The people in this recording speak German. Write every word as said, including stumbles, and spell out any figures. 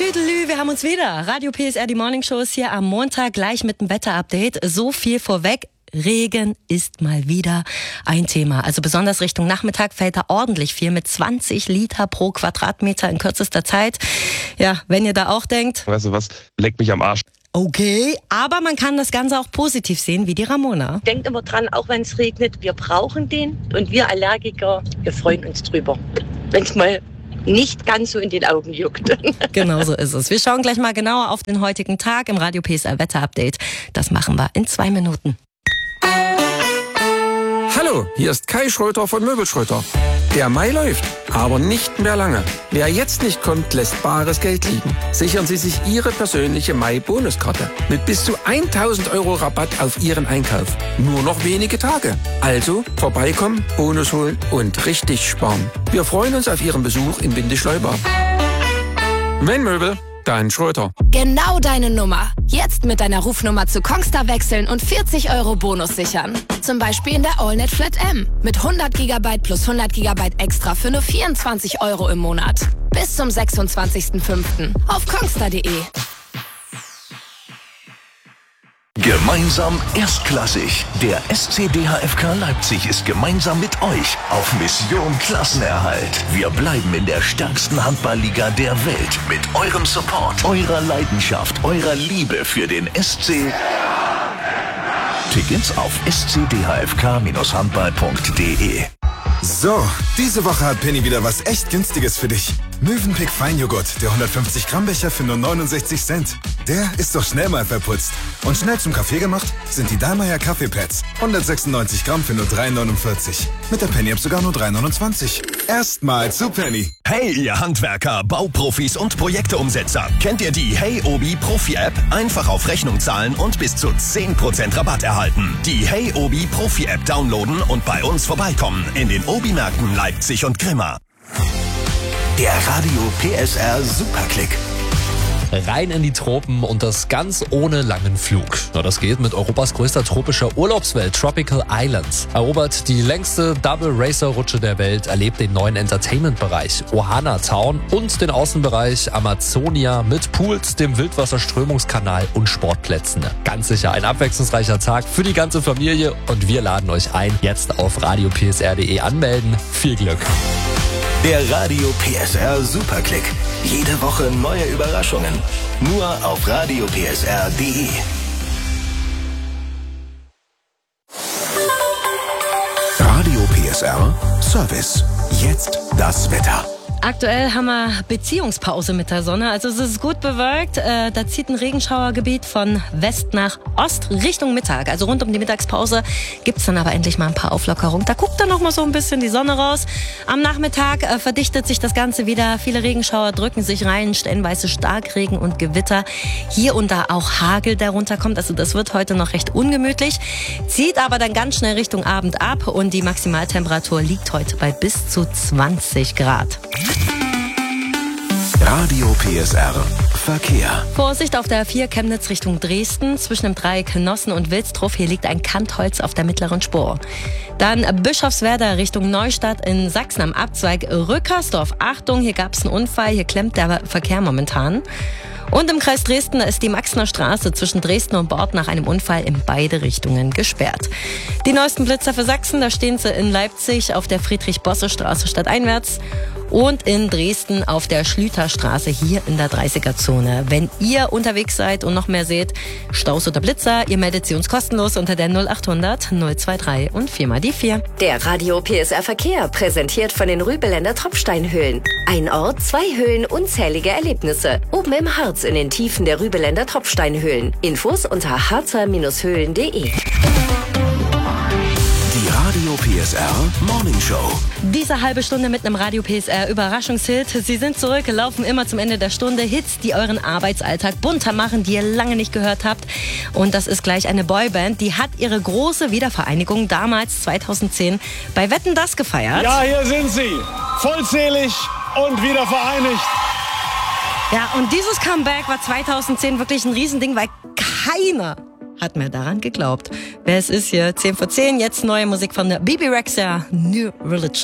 Tüdelü, wir haben uns wieder. Radio P S R, die Morning Shows hier am Montag, gleich mit dem Wetterupdate. So viel vorweg. Regen ist mal wieder ein Thema. Also besonders Richtung Nachmittag fällt da ordentlich viel mit zwanzig Liter pro Quadratmeter in kürzester Zeit. Ja, wenn ihr da auch denkt. Weißt du was, leck mich am Arsch. Okay, aber man kann das Ganze auch positiv sehen, wie die Ramona. Denkt immer dran, auch wenn es regnet, wir brauchen den. Und wir Allergiker, wir freuen uns drüber. Wenn es mal nicht ganz so in den Augen juckt. Genau so ist es. Wir schauen gleich mal genauer auf den heutigen Tag im Radio P S R Wetterupdate. Das machen wir in zwei Minuten. Hallo, hier ist Kai Schröter von Möbelschröter. Der Mai läuft, aber nicht mehr lange. Wer jetzt nicht kommt, lässt bares Geld liegen. Sichern Sie sich Ihre persönliche Mai-Bonuskarte mit bis zu tausend Euro Rabatt auf Ihren Einkauf. Nur noch wenige Tage. Also vorbeikommen, Bonus holen und richtig sparen. Wir freuen uns auf Ihren Besuch in Windischleuber. Wenn Möbel, dann Schröter. Genau deine Nummer. Jetzt mit deiner Rufnummer zu Kongstar wechseln und vierzig Euro Bonus sichern. Zum Beispiel in der AllNet Flat M. Mit hundert Gigabyte plus hundert Gigabyte extra für nur vierundzwanzig Euro im Monat. Bis zum sechsundzwanzigsten fünften auf kongstar punkt de. Gemeinsam erstklassig. Der S C D H F K Leipzig ist gemeinsam mit euch auf Mission Klassenerhalt. Wir bleiben in der stärksten Handballliga der Welt. Mit eurem Support, eurer Leidenschaft, eurer Liebe für den S C. Tickets auf s c d h f k dash handball punkt de. So, diese Woche hat Penny wieder was echt Günstiges für dich. Mövenpick Feinjoghurt, der hundertfünfzig Gramm Becher für nur neunundsechzig Cent. Der ist doch schnell mal verputzt. Und schnell zum Kaffee gemacht sind die Dallmayr Kaffeepads. hundertsechsundneunzig Gramm für nur drei neunundvierzig. Mit der Penny-App sogar nur drei neunundzwanzig. Erstmal zu Penny. Hey, ihr Handwerker, Bauprofis und Projekteumsetzer. Kennt ihr die Hey Obi Profi-App? Einfach auf Rechnung zahlen und bis zu zehn Prozent Rabatt erhalten. Die Hey Obi Profi-App downloaden und bei uns vorbeikommen. In den Obi-Märkten Leipzig und Grimma. Der Radio P S R Superklick. Rein in die Tropen und das ganz ohne langen Flug. Ja, das geht mit Europas größter tropischer Urlaubswelt, Tropical Islands. Erobert die längste Double-Racer-Rutsche der Welt, erlebt den neuen Entertainment-Bereich Ohana Town und den Außenbereich Amazonia mit Pools, dem Wildwasserströmungskanal und Sportplätzen. Ganz sicher ein abwechslungsreicher Tag für die ganze Familie und wir laden euch ein, jetzt auf radio p s r punkt de anmelden. Viel Glück! Der Radio P S R Superklick. Jede Woche neue Überraschungen. Nur auf radio p s r punkt de. Radio P S R Service. Jetzt das Wetter. Aktuell haben wir Beziehungspause mit der Sonne, also es ist gut bewölkt. Äh, da zieht ein Regenschauergebiet von West nach Ost Richtung Mittag. Also rund um die Mittagspause gibt's dann aber endlich mal ein paar Auflockerungen. Da guckt dann noch mal so ein bisschen die Sonne raus. Am Nachmittag äh, verdichtet sich das Ganze wieder. Viele Regenschauer drücken sich rein, stellenweise Starkregen und Gewitter. Hier und da auch Hagel, der runterkommt. Also das wird heute noch recht ungemütlich. Zieht aber dann ganz schnell Richtung Abend ab und die Maximaltemperatur liegt heute bei bis zu zwanzig Grad. Radio P S R Verkehr. Vorsicht auf der A vier Chemnitz Richtung Dresden. Zwischen dem Dreieck Nossen und Wilsdruff. Hier liegt ein Kantholz auf der mittleren Spur. Dann Bischofswerda Richtung Neustadt in Sachsen am Abzweig Rückersdorf. Achtung, hier gab es einen Unfall. Hier klemmt der Verkehr momentan. Und im Kreis Dresden ist die Maxner Straße zwischen Dresden und Bord nach einem Unfall in beide Richtungen gesperrt. Die neuesten Blitzer für Sachsen, da stehen sie in Leipzig auf der Friedrich-Bosse-Straße stadteinwärts und in Dresden auf der Schlüterstraße hier in der dreißiger-Zone. Wenn ihr unterwegs seid und noch mehr seht, Staus oder Blitzer, ihr meldet sie uns kostenlos unter der null achthundert null zweiundzwanzig und vier mal die vier. Der Radio P S R Verkehr, präsentiert von den Rübeländer Tropfsteinhöhlen. Ein Ort, zwei Höhlen, unzählige Erlebnisse. Oben im Harz in den Tiefen der Rübeländer Tropfsteinhöhlen. Infos unter harzer Bindestrich höhlen punkt de. Die Radio P S R Morning Show. Diese halbe Stunde mit einem Radio P S R Überraschungshit. Sie sind zurück, laufen immer zum Ende der Stunde. Hits, die euren Arbeitsalltag bunter machen, die ihr lange nicht gehört habt. Und das ist gleich eine Boyband, die hat ihre große Wiedervereinigung damals zweitausendzehn bei Wetten, dass gefeiert. Ja, hier sind sie. Vollzählig und wieder vereinigt. Ja, und dieses Comeback war zweitausendzehn wirklich ein Riesending, weil keiner hat mir daran geglaubt. Wer es ist hier, zehn vor zehn, jetzt neue Musik von Bebe Rexha, New Religion.